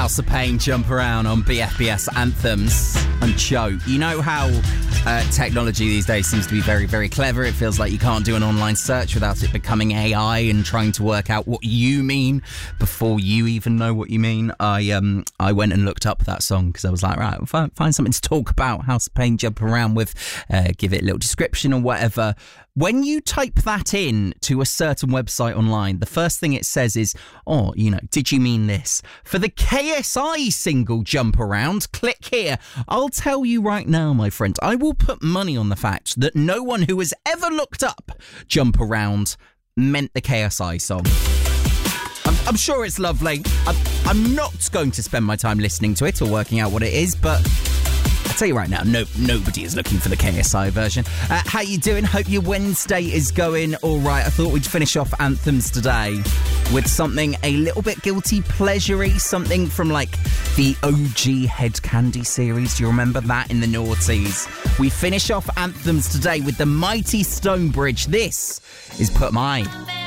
House of Pain, Jump Around on BFBS Anthems. And Joe, you know how technology these days seems to be very, very clever. It feels like you can't do an online search without it becoming AI and trying to work out what you mean before you even know what you mean. I went and looked up that song because I was like, right, find something to talk about House of Pain, Jump Around with, give it a little description or whatever. When you type that in to a certain website online, the first thing it says is, did you mean this? For the KSI single Jump Around, click here. I'll tell you right now, my friend, I will put money on the fact that no one who has ever looked up Jump Around meant the KSI song. I'm sure it's lovely. I'm not going to spend my time listening to it or working out what it is, but I'll tell you right now, nobody is looking for the KSI version. How you doing? Hope your Wednesday is going all right. I thought we'd finish off Anthems today with something a little bit guilty pleasure-y, something from like the OG Head Candy series. Do you remember that in the noughties? We finish off Anthems today with the mighty Stonebridge. This is Put Mine.